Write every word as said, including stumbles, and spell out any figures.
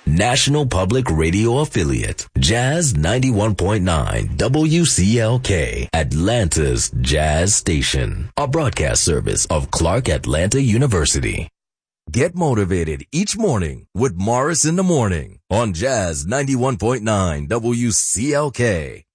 National Public Radio affiliate, Jazz ninety-one point nine W C L K, Atlanta's Jazz Station, a broadcast service of Clark Atlanta University. Get motivated each morning with Morris in the Morning on Jazz ninety-one point nine W C L K.